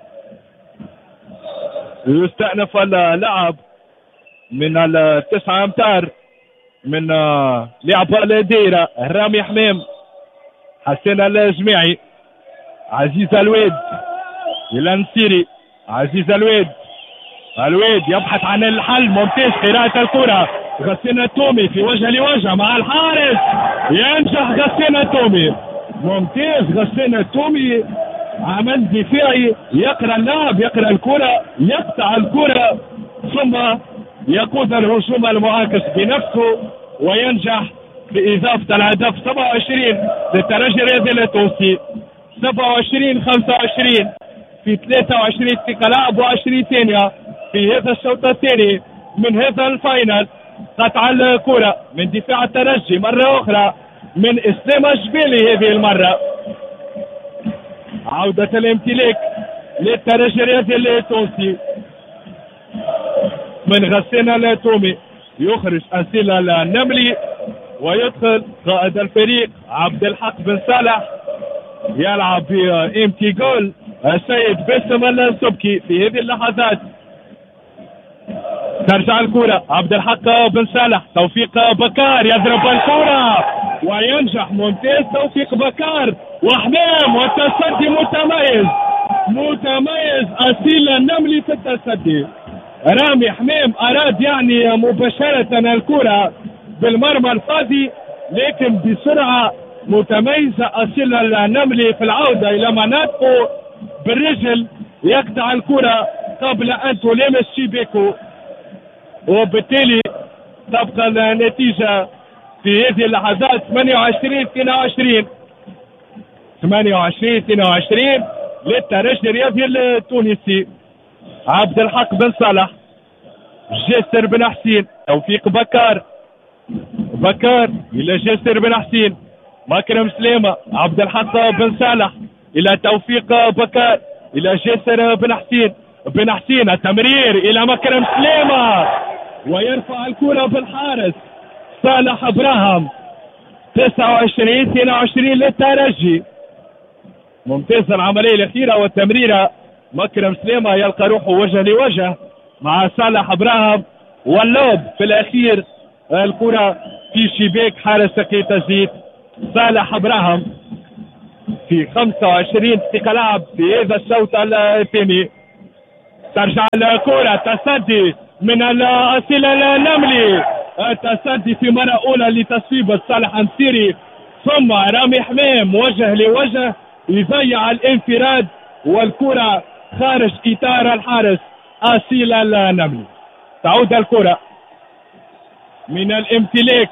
يستأنف اللعب من التسعة امتار من لعب الدائرة. رامي حمام، حسين الجماعي، عزيز الويد الى نسيري. عزيز الويد، الويد يبحث عن الحل. ممتاز قراءة الكرة. غسان التومي في وجه لوجه مع الحارس. ينجح غسان التومي. ممتاز غسان التومي، عمل دفاعي، يقرا اللعب، يقرا الكرة، يقطع الكرة ثم يقود الهجوم المعاكس بنفسه وينجح في إضافة الهدف سبعة وعشرين للترجي الرياضي التونسي. سبعة وعشرين خمسة وعشرين في ثلاثة وعشرين دقيقة لعب وعشرين ثانية في هذا الشوط الثاني من هذا الفاينل. قطع الكرة من دفاع الترجي مرة أخرى من إسلام الجبيلي هذه المرة. عودة الامتلاك للترجي الرياضي التونسي من غسان التومي. يخرج أسيل النملي ويدخل قائد الفريق عبد الحق بن صالح يلعب بإمتي جول السيد باسم السبكي في هذه اللحظات. ترجع الكرة عبد الحق بن صالح. توفيق بكار يضرب الكرة وينجح. ممتاز توفيق بكار وحمام والتصدي متميز متميز. أسيل النملي في التصدي. رامي حمام أراد يعني مباشرة الكرة بالمرمى الفاضي لكن بسرعة متميزة. أسيل النملي في العودة إلى مناطقه بالرجل يقطع الكرة قبل أن تلامس شباكه وبالتالي تبقى النتيجة في هذه اللحظات ثمانية وعشرين اثنين وعشرين ثمانية وعشرين اثنين وعشرين للترجي الرياضي التونسي. عبد الحق بن صالح، جاسر بن حسين، توفيق بكار بكار الى جاسر بن حسين، مكرم سلامة، عبد الحق بن صالح الى توفيق بكار الى جاسر بن حسين بن حسين التمرير الى مكرم سلامة ويرفع الكرة بالحارس صالح ابراهيم. تسعة وعشرين اثنين وعشرين للترجي. ممتازة العملية الأخيرة والتمريرة. مكرم سلامة يلقى روحه وجه لوجه مع صالح ابراهيم واللوب في الأخير الكرة في شباك حارس سقيطة الزيت صالح ابراهيم في خمسة وعشرين دقيقة لعب في هذا الشوط الثاني. ترجع الكرة تصدي من الأسيل النملي. التصدي في مرة أولى لتصويب صالح النسيري ثم رامي حمام وجه لوجه يضيع الانفراد والكرة خارج إطار الحارس أسيل النملي. تعود الكرة من الامتلاك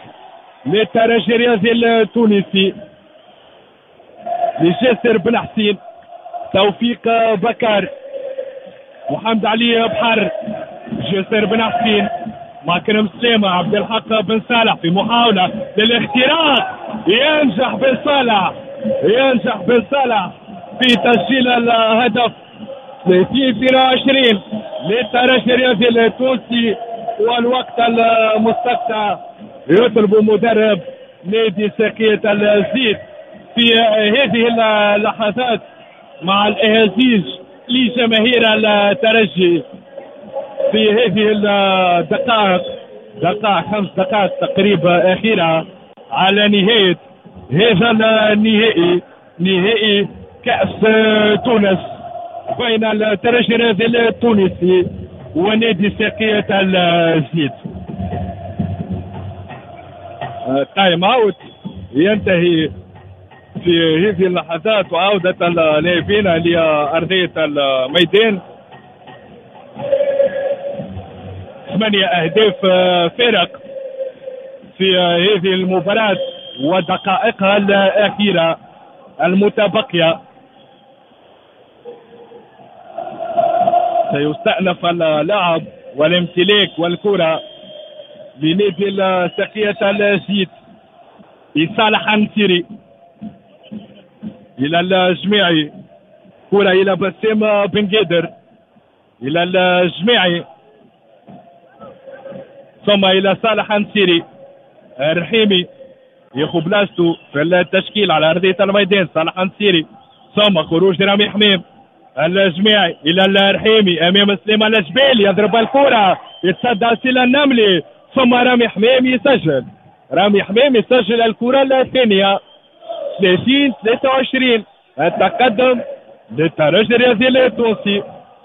للترجي الرياضي التونسي لجاسر بن حسين. توفيق بكر، محمد علي بحر، جسر بن حسين، ماكرم سليمة، عبد الحق بن صالح في محاولة للاختراق، ينجح بن صالح ينجح بن صالح في تسجيل الهدف في اثنين وعشرين للترجي الرياضي التونسي. والوقت المستقطع يطلب مدرب نادي ساقية الزيت في هذه اللحظات مع الاهازيج لجماهير الترجي في هذه الدقائق دقائق خمس دقائق تقريبا أخيرة على نهاية هذا النهائي، نهائي كأس تونس بين الترجي الرياضي التونسي ونادي ساقية الزيت. تايم اوت ينتهي في هذه اللحظات وعودة اللاعبين لأرضية الميدان. ثمانية أهداف فرق في هذه المباراة ودقائقها الأخيرة المتبقية. سيستأنف اللعب والامتلاك والكرة لنادي ساقية الزيت لصالح النسيري إلى الجماعي، كرة إلى بسام بن قادر إلى الجماعي ثم إلى صالح النسيري. الرحيمي ياخذ بلاصتو في التشكيل على أرضية الميدان. صالح النسيري ثم خروج رامي حميم الجماعي إلى الرحيمي أمام سليمان الجبال، يضرب الكرة يتصدى سيلا النملي ثم رامي حميم يسجل. رامي حميم يسجل الكرة الثانية. ثلاثين ثلاثة وعشرين التقدم للترجي الرياضي التونسي.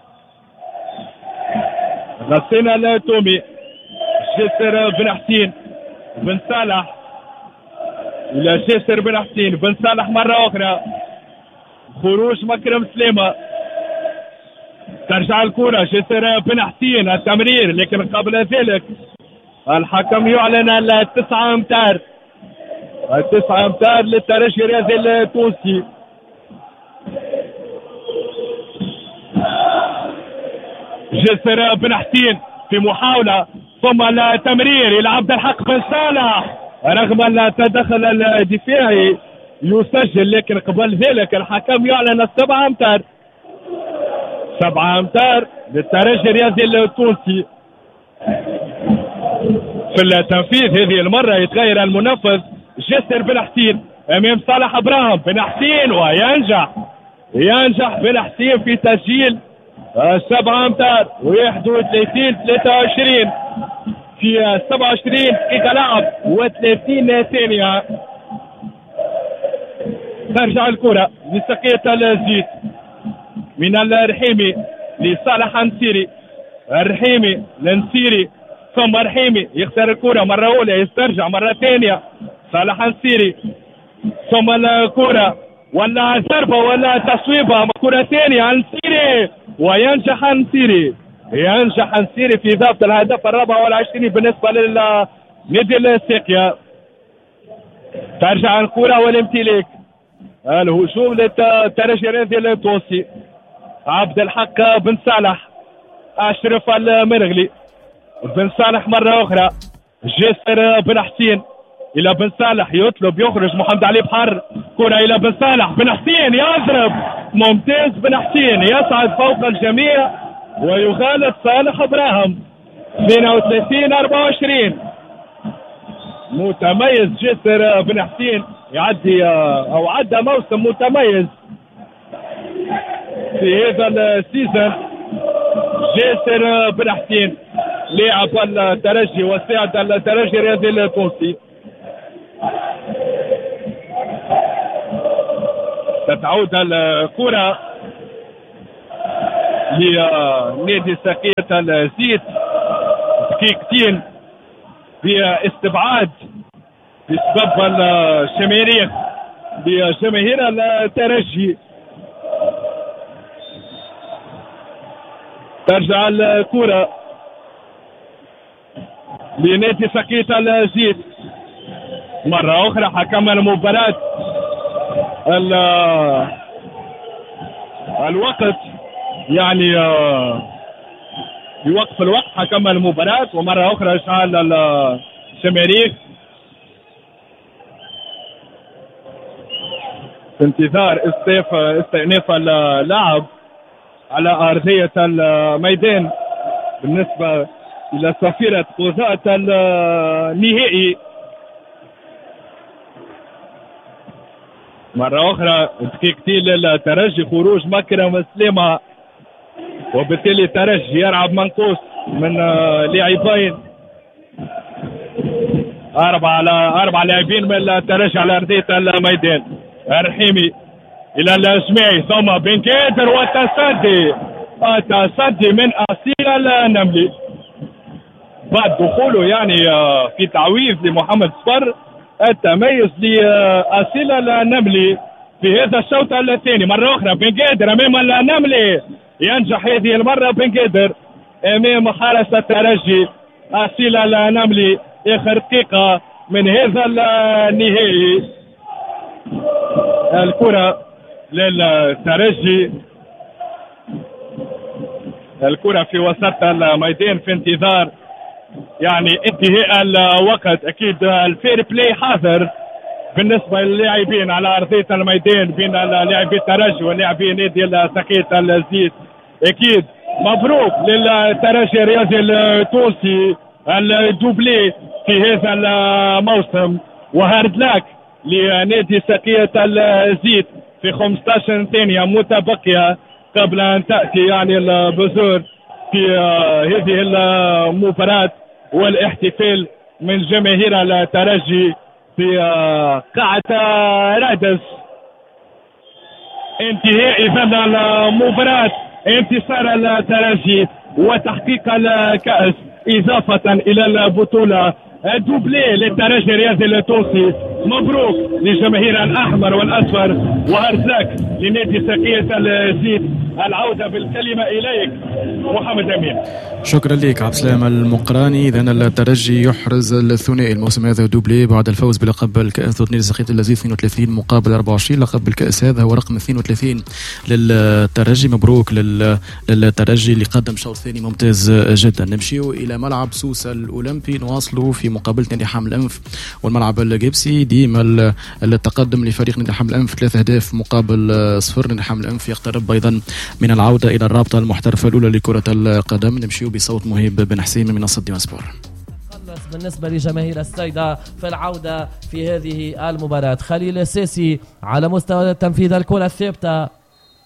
غسان التومي، جسر بن حسين، بن صالح إلى جسر بن حسين، بن صالح مرة أخرى، خروج مكرم سليمة، ترجع الكرة جسر بن حسين، التمرير لكن قبل ذلك الحكم يعلن التسعة امتار، التسعة امتار للترجي الرياضي التونسي. جسر بن حسين في محاولة ثم التمرير إلى عبد الحق بن صالح، رغم التدخل الدفاعي يسجل لكن قبل ذلك الحكم يعلن السبعة امتار، سبعة امتار للترجي الرياضي التونسي. في التنفيذ هذه المرة يتغير المنفذ، جسر بن حسين امام صالح ابراهيم. بن حسين وينجح ينجح بن حسين في تسجيل سبعة امتار واحد وثلاثين ثلاثة وعشرين في سبعة وعشرين دقيقة لعب وثلاثين ثانية. ترجع الكرة لساقية الزيت من الرحيمي لصالح النسيري، الرحيمي للنسيري ثم الرحيمي يختار الكرة مرة أولى يسترجع مرة ثانية صالح النسيري ثم الكرة ولا ضربة ولا تصويبة كرة ثانية النسيري وينجح النسيري ينجح النسيري في ضبط الهدف الرابع والعشرين بالنسبة للنادي الساقية. ترجع الكرة والامتلاك، الهجوم للترجي الرياضي التونسي. عبد الحق بن صالح، أشرف المرغلي، بن صالح مرة أخرى، جسر بن حسين إلى بن صالح يطلب يخرج محمد علي بحر، كرة إلى بن صالح، بن حسين يضرب ممتاز، بن حسين يصعد فوق الجميع ويغالب صالح إبراهيم. اثنين وثلاثين أربعة وعشرين متميز جسر بن حسين، يعدي أو عدى موسم متميز في هذا السيزون. جسر بن حسين لاعب الترجي وساعد الترجي الرياضي التونسي. تتعود الكرة لنادي ساقية الزيت، دقيقتين باستبعاد بسبب الشماريخ لجماهير الترجي. ترجع الكرة لنادي ساقية الزيت مرة أخرى. حكم المباراة الوقت يعني يوقف الوقت حكم المباراة ومرة أخرى إشعال الشماريخ في انتظار استئناف اللعب على أرضية الميدان بالنسبة إلى صفيرة قضاء النهائي. مرة أخرى دقيقتين للترجي، خروج مكرم سليمة وبالتالي الترجي يلعب منقوص من لاعبين، أربعة على أربع لاعبين من الترجي على أرضية الميدان. الرحيمي إلى الجماعي ثم بن كادر والتصدي، التصدي من أصيل النملي بعد دخوله يعني في تعويض لمحمد صفر، التميز لأصيل النملي في هذا الشوط الثاني. مرة أخرى بن كادر أمام النملي، ينجح هذه المرة بن كادر أمام حارس الترجي. أصيل النملي آخر دقيقة من هذا النهائي. الكرة للترجي، الكرة في وسط الميدان في انتظار يعني انتهاء الوقت. اكيد الفير بلاي حاضر بالنسبة للاعبين على ارضية الميدان بين لاعبي الترجي ولاعبي نادي سقيط الزيت. اكيد مبروك للترجي الرياضي التونسي الدوبلي في هذا الموسم، وهارد لاك لنادي سقيط الزيت في خمسة عشر ثانية متبقية قبل ان تأتي يعني البذور في هذه المباراة والاحتفال من جماهير الترجي في قاعة رادس. انتهاء اذا المباراة، انتصار الترجي وتحقيق الكأس اضافة الى البطولة دوبلي للترجي الرياضي التونسي. مبروك لجماهير الاحمر والاصفر وهارزاك لنادي سقيط الزيت. العودة بالكلمة اليك محمد امين. شكرا لك عبد السلام المقراني. اذا الترجي يحرز الثنائي الموسم هذا دوبلي بعد الفوز بلقب الكأس ضد نادي سقيط الزيت اثنين وثلاثين مقابل أربعة وعشرين. لقب الكأس هذا هو رقم اثنين وثلاثين للترجي. مبروك للترجي اللي قدم شوط ثاني ممتاز جدا. نمشيو الى ملعب سوسة الاولمبي، نواصلوا في مقابله نادي حامل الانف والملعب الجبسي. ديما التقدم لفريق نادي حامل الانف ثلاث اهداف مقابل صفر. نادي حامل الانف يقترب ايضا من العوده الى الرابطه المحترفه الاولى لكره القدم. نمشيو بصوت مهيب بن حسين من منصه ديوان سبور. بالنسبة لجماهير السيدة في العودة في هذه المباراة، خليل السيسي على مستوى تنفيذ الكرة الثابتة.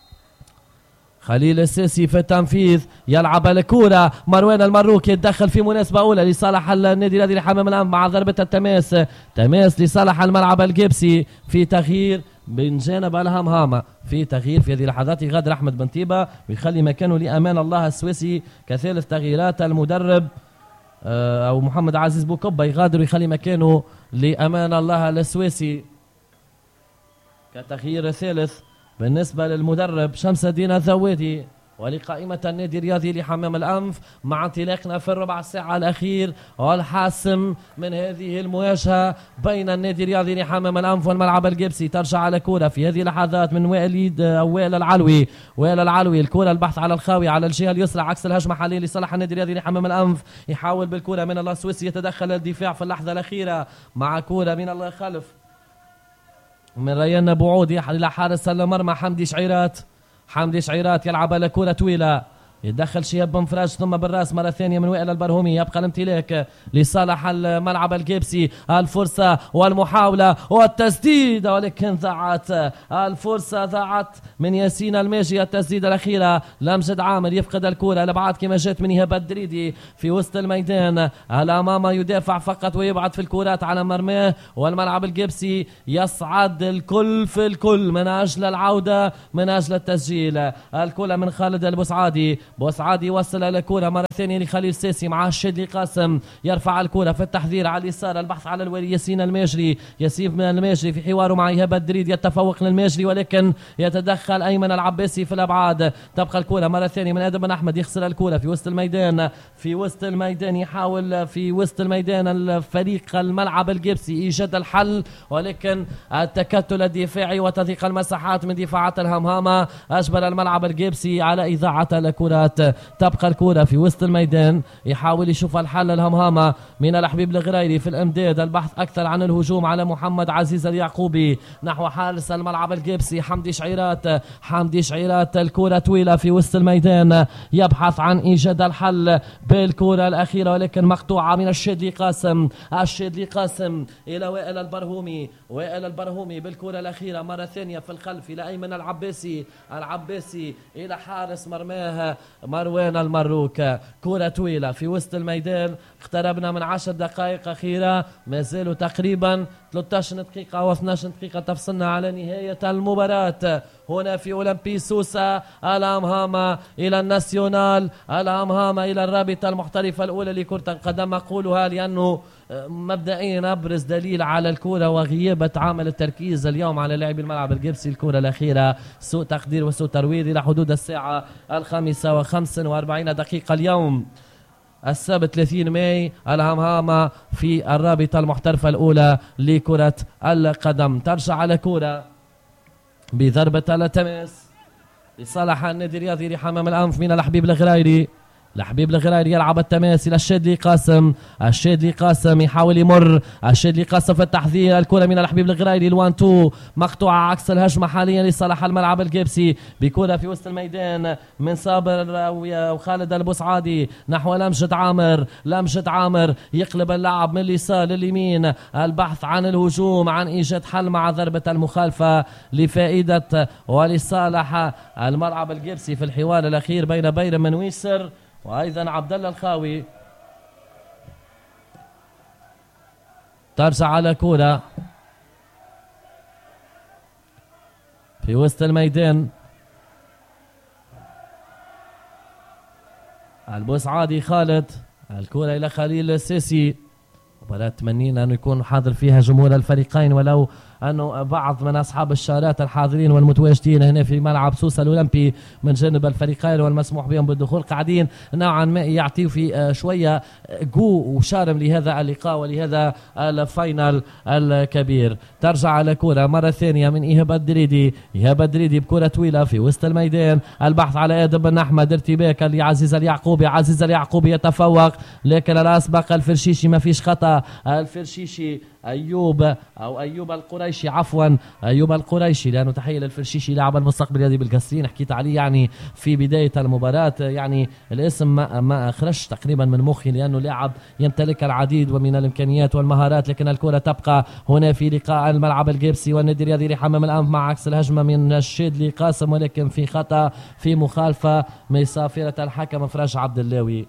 خليل السيسي في التنفيذ يلعب الكرة، مروان المروك يتدخل في مناسبة أولى لصالح النادي الرياضي لحمام الأنف مع ضربة التماس، تماس لصالح الملعب الجبسي في تغيير من جانب الهمهامة، في تغيير في هذه اللحظات يغادر أحمد بن طيبة ويخلي مكانه لأمان الله السويسي كثالث تغييرات. المدرب أو محمد عزيز بوكبة يغادر ويخلي مكانه لأمان الله السويسي كتغيير ثالث بالنسبة للمدرب شمس الدين الذوادي. ولقائمة النادي الرياضي لحمام الأنف مع انطلاقنا في الربع ساعة الأخير والحاسم من هذه المواجهة بين النادي الرياضي لحمام الأنف والملعب الجبسي. ترجع على كرة في هذه اللحظات من وليد أو وائل العلوي، وائل العلوي الكرة البحث على الخاوي على الجهة اليسرى عكس الهجمة حاليا لصالح النادي الرياضي لحمام الأنف. يحاول بالكرة من الله السويسي يتدخل الدفاع في اللحظة الأخيرة مع كرة من الله خلف من ريان بوعودي إلى حارس المرمى حمدي شعيرات. حمدي شعيرات يلعب على كرة طويلة، يتدخل شهاب بن فراج ثم بالراس مرة ثانية من وائل البرهومي. يبقى الامتلاك لصالح الملعب الجبسي. الفرصة والمحاولة والتسديد ولكن ضاعت الفرصة، ضاعت من ياسين الماجي. التسديدة الأخيرة لمجد عامر يفقد الكرة لبعض كما جات من إيهاب الدريدي في وسط الميدان. الأمام يدافع فقط ويبعد في الكرات على مرماه، والملعب الجبسي يصعد الكل في الكل من أجل العودة من أجل التسجيل. الكرة من خالد البسعادي بوسعادي يوصل الكرة مرة ثانية لخليل ساسي مع الشادلي قاسم، يرفع الكرة في التحذير على اليسار، البحث على الوالي ياسين الماجري، ياسين الماجري في حواره مع إيهاب الدريد، يتفوق للماجري ولكن يتدخل أيمن العباسي في الأبعاد. تبقى الكرة مرة ثانية من آدم بن أحمد، يخسر الكرة في وسط الميدان، في وسط الميدان يحاول في وسط الميدان الفريق الملعب الجبسي إيجاد الحل، ولكن التكتل الدفاعي وتضييق المساحات من دفاعات الهمهامة أجبر الملعب الجبسي على إذاعة الكرات. تبقى الكرة في وسط الميدان، يحاول يشوف الحل الهمهامة من الحبيب الغريري في الامداد، البحث أكثر عن الهجوم على محمد عزيز اليعقوبي نحو حارس الملعب الجبسي حمدي شعيرات. حمدي شعيرات الكرة طويلة في وسط الميدان، يبحث عن إيجاد الحل بالكرة الأخيرة ولكن مقطوعة من الشادلي قاسم. الشادلي قاسم إلى وائل البرهومي، وائل البرهومي بالكرة الأخيرة مرة ثانية في الخلف إلى أيمن العباسي، العباسي إلى حارس مرماه مروان المروك. كرة طويلة في وسط الميدان، اقتربنا من عشر دقائق أخيرة، ما زالوا تقريبا ثلاثة عشر دقيقة أو اثنتي عشرة دقيقة تفصلنا على نهاية المباراة هنا في أولمبي سوسة. الأمهامة إلى الناسيونال، الأمهامة إلى الرابطة المحترفة الأولى لكرة القدم. أقولها لأنه مبدئيا أبرز دليل على الكرة وغياب عامل التركيز اليوم على لاعبي الملعب الجبسي. الكرة الأخيرة سوء تقدير وسوء ترويض إلى حدود الساعة الخامسة وخمسة وأربعين دقيقة اليوم السبت ثلاثين ماي. الهمهامة في الرابطة المحترفة الأولى لكرة القدم. ترجع على كرة بضربة التماس لصالح النادي الرياضي لحمام الأنف من الحبيب الغريري. الحبيب الغريري يلعب التماس إلى الشادلي قاسم، الشادلي قاسم يحاول يمر، الشادلي قاسم في التحذير، الكرة من الحبيب الغريري الوان تو مقطوعة عكس الهجمة حاليا لصالح الملعب الجبسي. بكرة في وسط الميدان من صابر وخالد البوسعادي نحو لمجد عامر، لمجد عامر يقلب اللعب من اليسار لليمين، البحث عن الهجوم عن إيجاد حل مع ضربة المخالفة لفائدة ولصالح الملعب الجبسي في الحوار الأخير بين بيرم من ويسر وأيضا عبد الله الخاوي. ترجع على كرة في وسط الميدان، البوسعادي خالد، الكرة إلى خليل السيسي. مباراة تمنينا أن يكون حاضر فيها جمهور الفريقين، ولو أنه بعض من أصحاب الشارات الحاضرين والمتواجدين هنا في ملعب سوسة الأولمبي من جانب الفريقين والمسموح بهم بالدخول قاعدين نوعا ما يعطيوا في شوية جو وشارم لهذا اللقاء ولهذا الفاينل الكبير. ترجع على كرة مرة ثانية من إيهاب الدريدي، إيهاب الدريدي بكرة طويلة في وسط الميدان، البحث على آدم بن أحمد، ارتباك لعزيز اليعقوبي، عزيز اليعقوبي يتفوق لكن الأسبق الفرشيشي ما فيش خطأ. الفرشيشي أيوب أو أيوب القريشي عفوا أيوب القريشي، لأنه تحية للفرشيشي لاعب المستقبل الرياضي بالقصرين، حكيت عليه يعني في بداية المباراة، يعني الاسم ما, ما أخرج تقريبا من مخي لأنه لاعب يمتلك العديد ومن الإمكانيات والمهارات. لكن الكرة تبقى هنا في لقاء الملعب الجبسي والنادي الرياضي لحمام الأنف مع عكس الهجمة من الشادلي قاسم، ولكن في خطأ في مخالفة من صافرة الحكم فرج عبد اللاوي.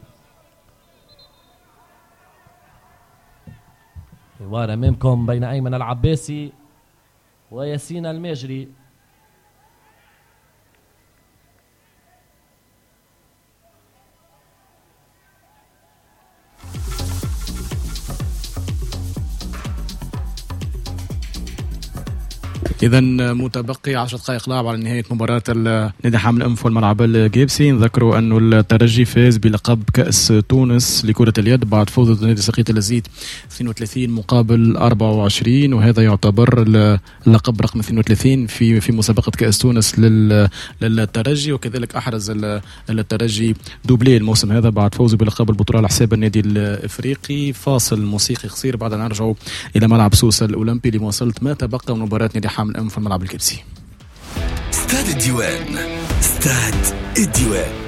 حوار أمامكم بين أيمن العباسي وياسين الماجري. إذا متبقي عشر دقائق لعب على نهاية مباراة نادي حامل الأنف والملعب الجيبسي. نذكروا أنه الترجي فاز بلقب كأس تونس لكرة اليد بعد فوز ضد نادي سقيط اللذيذ اثنين وثلاثين مقابل أربعة وعشرين، وهذا يعتبر اللقب رقم اثنين وثلاثين في في مسابقة كأس تونس للترجي، وكذلك أحرز الترجي دوبلي الموسم هذا بعد فوزه بلقب البطولة على حساب النادي الإفريقي. فاصل موسيقي قصير بعد أن نرجع إلى ملعب سوسة الأولمبي لمواصلة ما تبقى من مباراة نادي حامل الأنف في الملعب الجبسي. استاد الديوان، استاد الديوان.